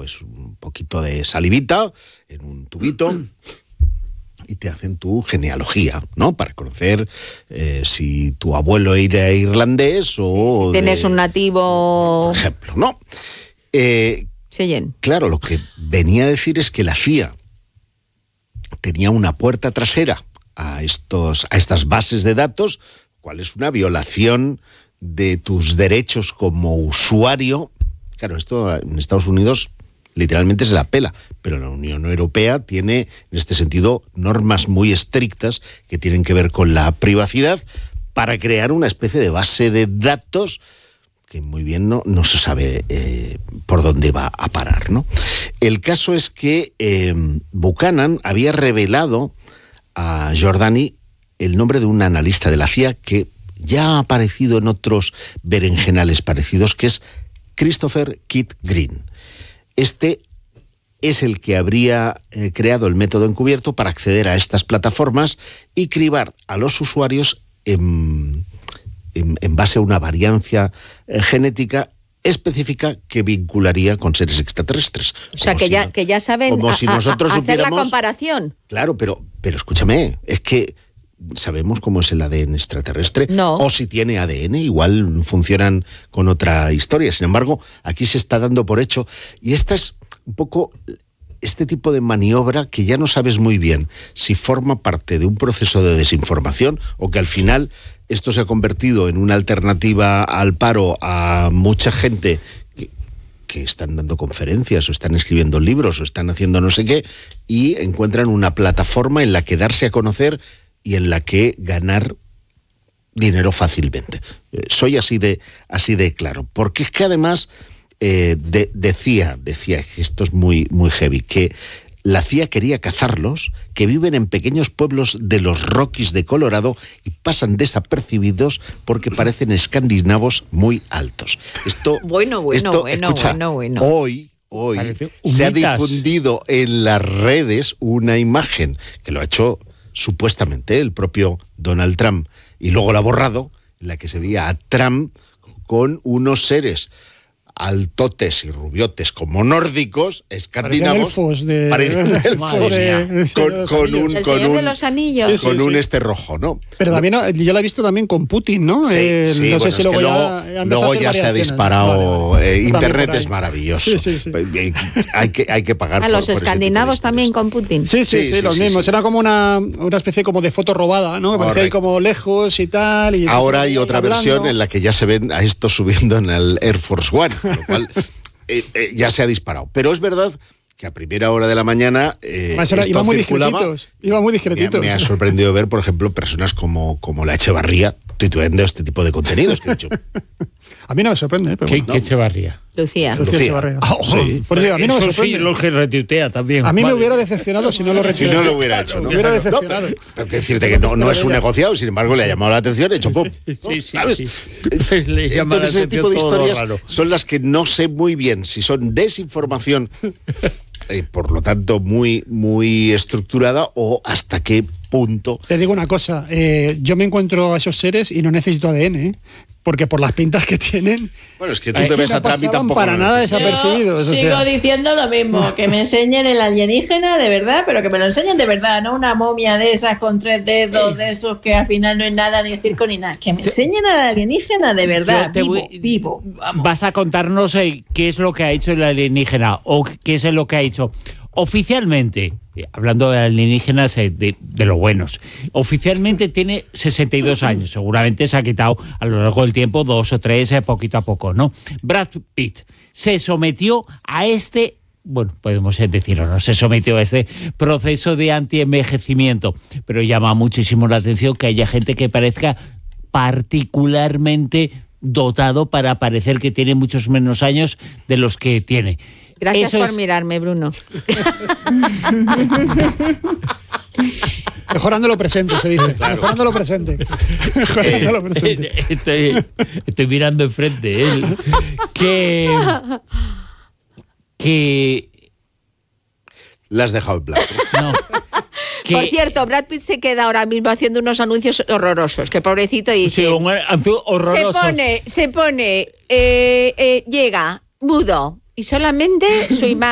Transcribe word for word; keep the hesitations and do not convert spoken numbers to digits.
pues un poquito de salivita en un tubito y te hacen tu genealogía, ¿no? Para conocer eh, si tu abuelo era irlandés o... Sí, si tienes de, un nativo... Por ejemplo, ¿no? Eh, Cheyenne. Claro, lo que venía a decir es que la C I A tenía una puerta trasera a, estos, a estas bases de datos, cuál es una violación de tus derechos como usuario. Claro, esto en Estados Unidos literalmente se la pela, pero la Unión Europea tiene, en este sentido, normas muy estrictas que tienen que ver con la privacidad para crear una especie de base de datos que muy bien no, no se sabe eh, por dónde va a parar, ¿no? El caso es que eh, Buchanan había revelado a Giordani el nombre de un analista de la C I A que ya ha aparecido en otros berenjenales parecidos, que es Christopher Kit Green. Este es el que habría eh, creado el método encubierto para acceder a estas plataformas y cribar a los usuarios en, en, en base a una variancia eh, genética específica que vincularía con seres extraterrestres. O sea, que, si ya, no, que ya saben como a, si nosotros a, a hacer la supiéramos, comparación. Claro, pero, pero escúchame, es que ¿sabemos cómo es el A D N extraterrestre? No. O si tiene A D N, igual funcionan con otra historia. Sin embargo, aquí se está dando por hecho. Y esta es un poco este tipo de maniobra que ya no sabes muy bien si forma parte de un proceso de desinformación o que al final esto se ha convertido en una alternativa al paro a mucha gente que, que están dando conferencias o están escribiendo libros o están haciendo no sé qué y encuentran una plataforma en la que darse a conocer y en la que ganar dinero fácilmente. Eh, soy así de, así de claro. Porque es que además eh, de, decía, decía, esto es muy, muy heavy, que la C I A quería cazarlos, que viven en pequeños pueblos de los Rockies de Colorado y pasan desapercibidos porque parecen escandinavos muy altos. Esto, bueno, bueno, esto, bueno, escucha, bueno, bueno. Hoy... Hoy se ha difundido en las redes una imagen que lo ha hecho supuestamente el propio Donald Trump, y luego la ha borrado, en la que se veía a Trump con unos seres altotes y rubiotes como nórdicos, escandinavos, parecen elfos de, parecen elfos de, de, con, de con un, el con Señor un, de los Anillos. sí, sí, con sí. un este rojo, ¿no? Pero también yo la he visto también con Putin, ¿no? Sí, eh, sí, no bueno, sé si es luego que ya, luego, ya luego ya se ha disparado. Vale, vale. Eh, Internet por ahí. es maravilloso. Sí, sí, sí. Hay que, hay que pagar A por, los por ese escandinavos tipo de también historias. con Putin. Sí, sí, Sí, sí, sí, los sí, mismos. sí. Era como una, una especie como de foto robada, ¿no? Que parecía ahí Correcto. como lejos y tal. Y Ahora hay otra hablando. versión en la que ya se ven a estos subiendo en el Air Force One, con lo cual eh, eh, ya se ha disparado. Pero es verdad que a primera hora de la mañana eh, Además, era- esto iban muy circulaba. discretitos. Iban muy Me, discretitos. me ha sorprendido ver, por ejemplo, personas como, como la Echevarría tuiteando este tipo de contenidos. Que he dicho, A mí no me sorprende, ¿eh? Pero ¿Qué, bueno. qué Echevarría? Lucía. Lucía Lucía. Echevarría. Ah, Sí. Por eso, a mí no me Eso sorprende. sí, lo que retuitea también. A mí me Vale. hubiera decepcionado si no lo si retirara. no lo hubiera hecho, ¿no? Me hubiera No, decepcionado. pero, pero que decirte que no, no es un negociado, sin embargo, le ha llamado la atención, he hecho pop. Sí, sí, ¿Sabes? sí. Le llama la Entonces, ese atención tipo de todo lo historias raro. son las que no sé muy bien si son desinformación, eh, por lo tanto, muy, muy estructurada, o hasta qué punto. Te digo una cosa, eh, yo me encuentro a esos seres y no necesito A D N, ¿eh? Porque por las pintas que tienen, Bueno, es que tú es te que ves no a Trump y pasaban tampoco. para lo nada necesitas. desapercibidos. Yo o sigo sea. diciendo lo mismo, que me enseñen el alienígena de verdad, pero que me lo enseñen de verdad, no una momia de esas con tres dedos, de esos que al final no es nada, ni circo ni nada. Que me enseñen al alienígena de verdad, Yo te vivo, voy- vivo. Vamos. Vas a contarnos eh, qué es lo que ha hecho el alienígena o qué es lo que ha hecho. Oficialmente, eh, hablando de alienígenas eh, de, de lo buenos, oficialmente tiene sesenta y dos años. Seguramente se ha quitado a lo largo del tiempo dos o tres, eh, poquito a poco, ¿no? Brad Pitt se sometió a este, bueno, podemos decirlo, no se sometió a este proceso de antienvejecimiento, pero llama muchísimo la atención que haya gente que parezca particularmente dotado para parecer que tiene muchos menos años de los que tiene. Gracias Eso por es- mirarme, Bruno. Mejorando lo presente, se dice. Mejorando lo presente. Mejorando lo presente. Estoy, estoy mirando enfrente él. Que. Que. La has dejado en blanco. No. Que, Por cierto, Brad Pitt se queda ahora mismo haciendo unos anuncios horrorosos, que pobrecito sí, dice... un anuncio se horroroso. pone, se pone, eh, eh, llega mudo y solamente su imagen